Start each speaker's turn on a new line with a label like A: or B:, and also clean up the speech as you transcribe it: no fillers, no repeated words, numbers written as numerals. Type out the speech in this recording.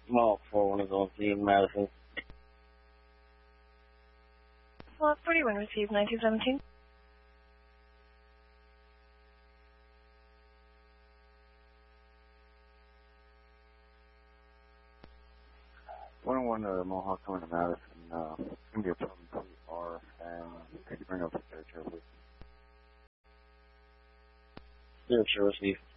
A: Mark 4 is on Steve Madison.
B: Mark 41 received 1917.
C: One Mohawk coming to Madison. It's going to be a 7-3R, and could you bring up the third chair, please?
A: Third chair received.